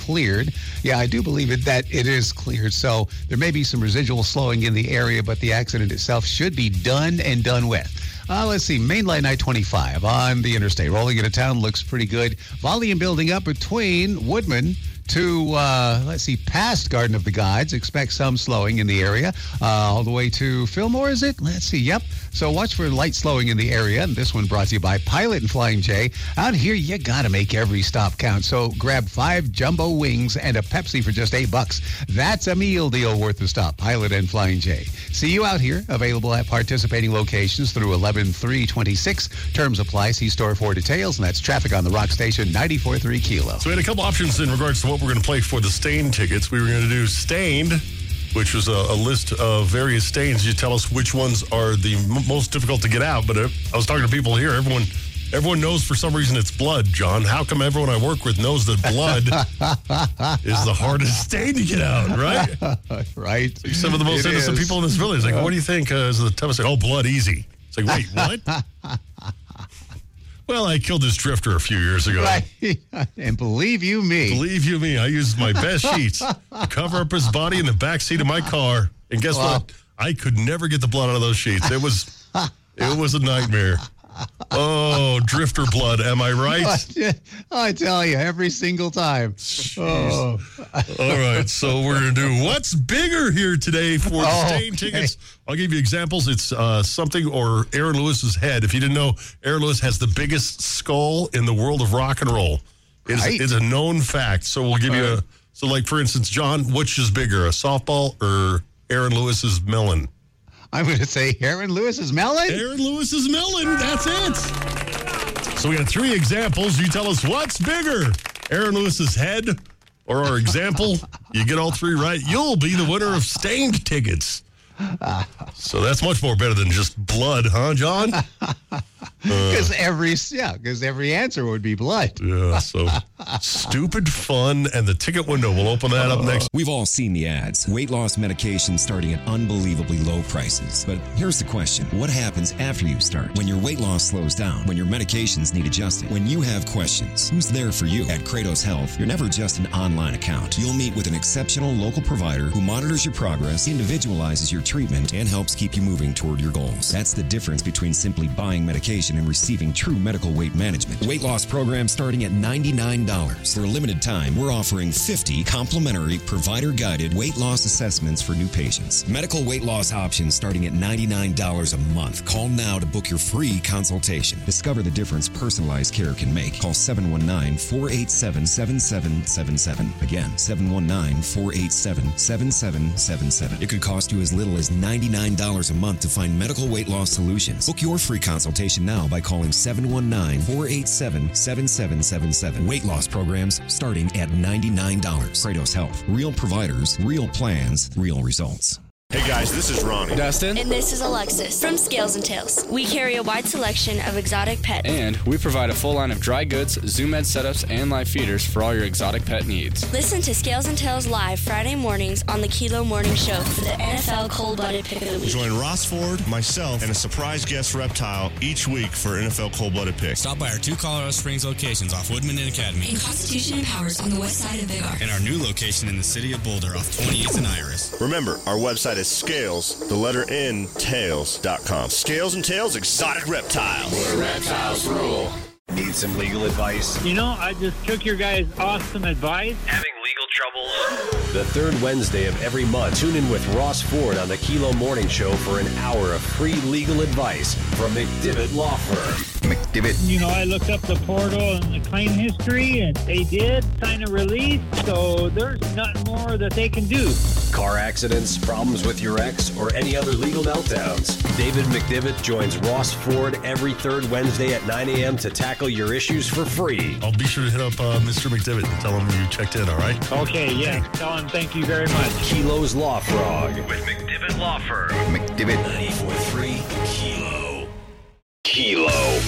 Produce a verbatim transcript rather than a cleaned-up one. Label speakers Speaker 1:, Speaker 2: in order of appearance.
Speaker 1: cleared. Yeah, I do believe it that it is cleared. So there may be some residual slowing in the area, but the accident itself should be done and done with. Uh, let's see, Mainline I twenty-five on the interstate. Rolling into town looks pretty good. Volume building up between Woodman to, uh, let's see, past Garden of the Gods. Expect some slowing in the area. Uh, all the way to Fillmore, is it? Let's see, yep. So watch for light slowing in the area. And this one brought to you by Pilot and Flying J. Out here, you got to make every stop count. So grab five jumbo wings and a Pepsi for just eight bucks. That's a meal deal worth the stop. Pilot and Flying J. See you out here. Available at participating locations through eleven three twenty-six. Terms apply. See store for details. And that's traffic on the Rock Station ninety-four point three Kilo.
Speaker 2: So we had a couple options in regards to what we're going to play for the Stained tickets. We were going to do Stained, which was a, a list of various stains. You tell us which ones are the m- most difficult to get out. But uh, I was talking to people here. Everyone everyone knows for some reason it's blood, John. How come everyone I work with knows that blood is the hardest stain to get out, right?
Speaker 1: Right.
Speaker 2: Some of the most
Speaker 1: It
Speaker 2: innocent
Speaker 1: is.
Speaker 2: people in this village. Like, what do you think uh, is the toughest? Oh, blood, easy. It's like, wait, what? Well, I killed this drifter a few years ago.
Speaker 1: Right. And believe you me.
Speaker 2: Believe you me, I used my best sheets to cover up his body in the back seat of my car. And guess
Speaker 1: Wow.
Speaker 2: what? I could never get the blood out of those sheets. It was it was a nightmare. Oh, drifter blood, am I right?
Speaker 1: I tell you, every single time. Oh.
Speaker 2: All right, so we're going to do what's bigger here today for the
Speaker 1: Oh,
Speaker 2: Stain
Speaker 1: okay.
Speaker 2: tickets. I'll give you examples. It's uh, something or Aaron Lewis's head. If you didn't know, Aaron Lewis has the biggest skull in the world of rock and roll. It's,
Speaker 1: Right.
Speaker 2: it's a known fact. So we'll give you
Speaker 1: All
Speaker 2: a,
Speaker 1: right.
Speaker 2: so like for instance, John, which is bigger, a softball or Aaron Lewis's melon?
Speaker 1: I'm going to say Aaron Lewis's melon.
Speaker 2: Aaron Lewis's melon, that's it. So we got three examples. You tell us what's bigger, Aaron Lewis's head or our example. You get all three right, you'll be the winner of Stained tickets. So that's much more better than just blood, huh, John?
Speaker 1: Because every yeah, because every answer would be blood.
Speaker 2: Yeah, so stupid fun, and the ticket window. We'll open that up next.
Speaker 3: We've all seen the ads. Weight loss medication starting at unbelievably low prices. But here's the question. What happens after you start? When your weight loss slows down? When your medications need adjusting? When you have questions? Who's there for you? At Kratos Health, you're never just an online account. You'll meet with an exceptional local provider who monitors your progress, individualizes your treatment, and helps keep you moving toward your goals. That's the difference between simply buying medication and receiving true medical weight management. Weight loss program starting at ninety-nine dollars. For a limited time, we're offering fifty complimentary provider-guided weight loss assessments for new patients. Medical weight loss options starting at ninety-nine dollars a month. Call now to book your free consultation. Discover the difference personalized care can make. Call seven one nine, four eight seven, seven seven seven seven. Again, seven one nine, four eight seven, seven seven seven seven. It could cost you as little as ninety-nine dollars a month to find medical weight loss solutions. Book your free consultation now by calling seven one nine, four eight seven, seven seven seven seven. Weight loss programs starting at ninety-nine dollars. Kratos Health. Real providers, real plans, real results.
Speaker 4: Hey guys, this is Ronnie.
Speaker 5: Dustin.
Speaker 6: And this is Alexis from Scales and Tails. We carry a wide selection of exotic pets.
Speaker 5: And we provide a full line of dry goods, Zoom Ed setups, and live feeders for all your exotic pet needs.
Speaker 6: Listen to Scales and Tails live Friday mornings on the Kilo Morning Show for the N F L Cold-Blooded Pick of the Week.
Speaker 4: Join Ross Ford, myself, and a surprise guest reptile each week for N F L Cold-Blooded Pick.
Speaker 7: Stop by our two Colorado Springs locations off Woodman and Academy.
Speaker 8: In Constitution and Powers on the west side of Big R.
Speaker 7: And our new location in the city of Boulder off twenty-eighth and Iris.
Speaker 4: Remember, our website is Scales, the letter N, tails dot com. Scales and Tails Exotic Reptiles.
Speaker 9: Where reptiles rule.
Speaker 10: Need some legal advice?
Speaker 11: You know, I just took your guys' awesome advice.
Speaker 12: Having legal troubles?
Speaker 10: The third Wednesday of every month, tune in with Ross Ford on the Kilo Morning Show for an hour of free legal advice from McDivitt Law Firm.
Speaker 13: McDivitt.
Speaker 11: You know, I looked up the portal and the claim history, and they did sign a release, so there's nothing more that they can do.
Speaker 10: Car accidents, problems with your ex, or any other legal meltdowns. David McDivitt joins Ross Ford every third Wednesday at nine a.m. to tackle your issues for free.
Speaker 2: I'll be sure to hit up uh, Mister McDivitt and tell him you checked in, all right?
Speaker 11: Okay, yeah. Tell him thank you very much.
Speaker 10: Kilo's Law Frog.
Speaker 12: With McDivitt Law Firm.
Speaker 13: McDivitt.
Speaker 10: ninety-four point three Kilo.
Speaker 13: Kilo.